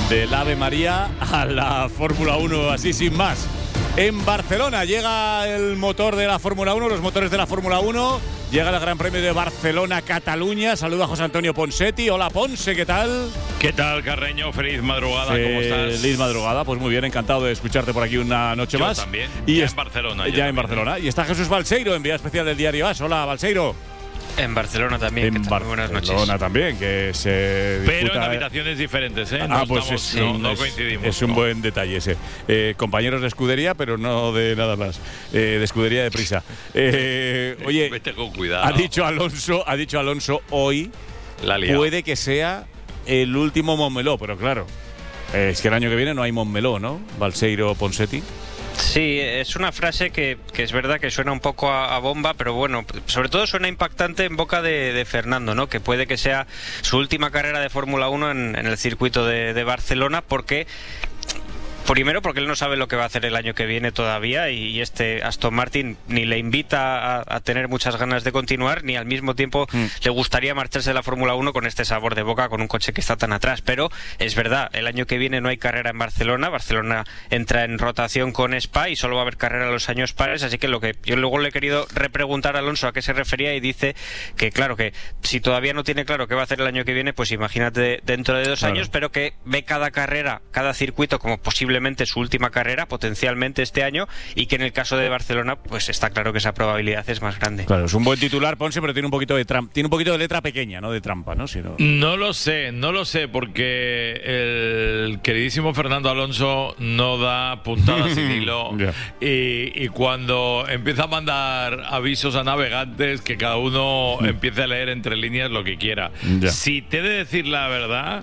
del Ave María a la Fórmula 1, así sin más. En Barcelona llega el motor de la Fórmula 1, los motores de la Fórmula 1. Llega el Gran Premio de Barcelona-Cataluña. Saluda a José Antonio Ponsetti. Hola, Ponce, ¿qué tal? ¿Qué tal, Carreño? Feliz madrugada, ¿cómo estás? Feliz madrugada, pues muy bien, encantado de escucharte por aquí una noche más. Yo también, y ya en Barcelona. Ya en Barcelona. Y está Jesús Balseiro, enviado especial del Diario AS. Hola, Balseiro. En Barcelona también. En buenas noches. Barcelona también, que se disputa. Pero en habitaciones diferentes, ¿eh? No coincidimos. Es un buen detalle ese. Compañeros de escudería, pero no de nada más. De escudería de prisa. Oye, vete con cuidado. Ha dicho Alonso hoy, puede que sea el último Montmeló, pero claro, es que el año que viene no hay Montmeló, ¿no? Balseiro, Ponsetti. Sí, es una frase que es verdad que suena un poco a bomba, pero bueno, sobre todo suena impactante en boca de Fernando, ¿no? Que puede que sea su última carrera de Fórmula 1 en el circuito de Barcelona, porque... Primero porque él no sabe lo que va a hacer el año que viene todavía y este Aston Martin ni le invita a tener muchas ganas de continuar, ni al mismo tiempo le gustaría marcharse de la Fórmula 1 con este sabor de boca, con un coche que está tan atrás. Pero es verdad, el año que viene no hay carrera en Barcelona. Barcelona entra en rotación con Spa y solo va a haber carrera los años pares, así que lo que yo luego le he querido repreguntar a Alonso a qué se refería y dice que claro, que si todavía no tiene claro qué va a hacer el año que viene, pues imagínate dentro de 2 años, pero que ve cada carrera, cada circuito como posiblemente su última carrera, potencialmente este año, y que en el caso de Barcelona, pues está claro que esa probabilidad es más grande. Claro, es un buen titular, Ponce, pero tiene un poquito de tiene un poquito de letra pequeña, no de trampa, ¿no? No lo sé, porque el queridísimo Fernando Alonso no da puntadas sin hilo. Y cuando empieza a mandar avisos a navegantes, que cada uno empiece a leer entre líneas lo que quiera. Si te he de decir la verdad,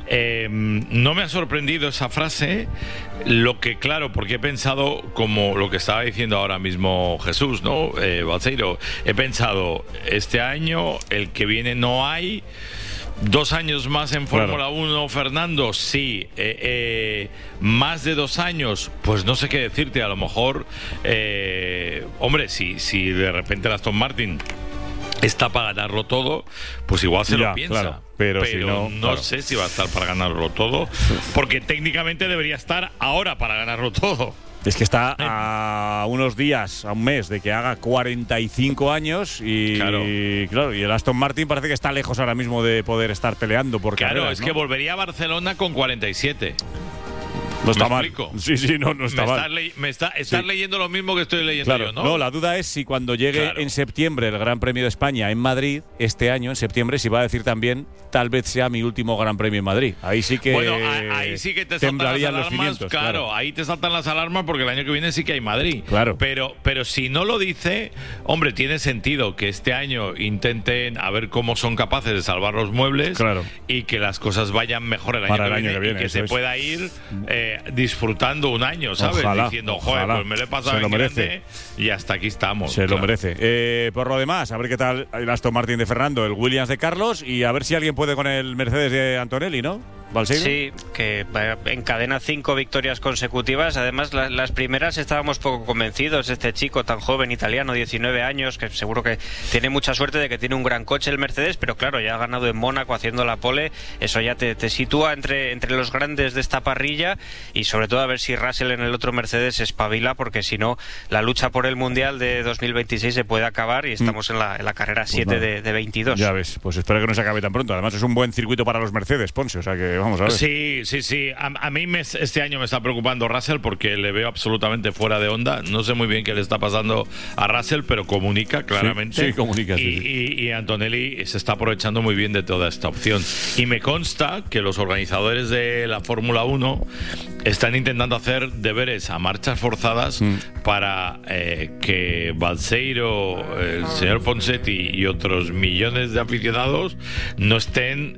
no me ha sorprendido esa frase, lo que claro, porque he pensado como lo que estaba diciendo ahora mismo Jesús, ¿no? Balseiro, he pensado, este año, el que viene no hay, 2 años más en Fórmula 1, Fernando, sí, más de 2 años, pues no sé qué decirte, a lo mejor, hombre, si de repente el Aston Martin está para ganarlo todo, pues igual se lo piensa. Claro, pero si no sé si va a estar para ganarlo todo, porque técnicamente debería estar ahora para ganarlo todo. Es que está a unos días, a un mes de que haga 45 años y claro, y el Aston Martin parece que está lejos ahora mismo de poder estar peleando por carreras, Claro, es que volvería a Barcelona con 47. No está mal. Sí, no está mal. Estás leyendo lo mismo que estoy leyendo yo, ¿no? No, la duda es si cuando llegue en septiembre el Gran Premio de España en Madrid, este año, en septiembre, si va a decir también, tal vez sea mi último Gran Premio en Madrid. Ahí sí que ahí sí que te saltan las alarmas, claro, ahí te saltan las alarmas porque el año que viene sí que hay Madrid. Claro. Pero si no lo dice, hombre, tiene sentido que este año intenten a ver cómo son capaces de salvar los muebles y que las cosas vayan mejor el año que viene y que se pueda ir disfrutando un año, ¿sabes? Ojalá, diciendo, joder, pues me lo he pasado en grande y hasta aquí estamos. Se lo merece. Por lo demás, a ver qué tal el Aston Martin de Fernando, el Williams de Carlos y a ver si alguien puede con el Mercedes de Antonelli, ¿no? ¿Balseiro? Sí, que encadena 5 victorias consecutivas. Además, las primeras estábamos poco convencidos. Este chico tan joven, italiano, 19 años, que seguro que tiene mucha suerte de que tiene un gran coche el Mercedes, pero claro, ya ha ganado en Mónaco haciendo la pole. Eso ya te sitúa entre los grandes de esta parrilla y sobre todo a ver si Russell en el otro Mercedes espabila, porque si no, la lucha por el Mundial de 2026 se puede acabar y estamos en la carrera 7 de 22. Ya ves, pues espero que no se acabe tan pronto. Además es un buen circuito para los Mercedes, Ponce, o sea que vamos a ver. Sí. A mí este año me está preocupando Russell porque le veo absolutamente fuera de onda. No sé muy bien qué le está pasando a Russell, pero comunica claramente. Sí, comunica. Y Antonelli se está aprovechando muy bien de toda esta opción. Y me consta que los organizadores de la Fórmula 1 están intentando hacer deberes a marchas forzadas para que Balseiro, el señor Ponsetti y otros millones de aficionados no estén,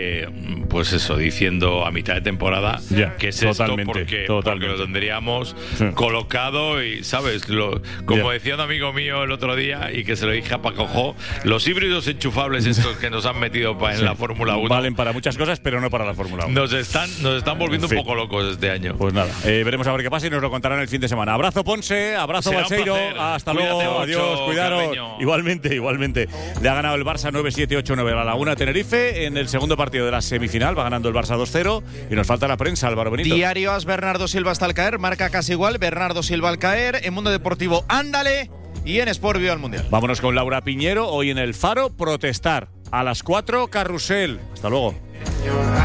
pues eso, diciendo a mitad de temporada que es totalmente, esto porque lo tendríamos colocado y, ¿sabes? Como decía un amigo mío el otro día y que se lo dije a Paco Jo, los híbridos enchufables estos que nos han metido en la Fórmula 1 valen para muchas cosas, pero no para la Fórmula 1. Nos están volviendo un poco locos este año. Pues nada, veremos a ver qué pasa y nos lo contarán el fin de semana. Abrazo, Ponce, abrazo, Balseiro, hasta luego, adiós, cuidaros. Igualmente. Le ha ganado el Barça 9-7-8-9 a la Laguna Tenerife en el segundo partido de las semifinales. final, va ganando el Barça 2-0 y nos falta la prensa, Álvaro Benito. Diario AS, Bernardo Silva hasta al caer, marca casi igual, Bernardo Silva al caer, en Mundo Deportivo, ándale, y en Sport Viva al Mundial. Vámonos con Laura Piñero, hoy en El Faro, protestar. A las 4, carrusel. Hasta luego.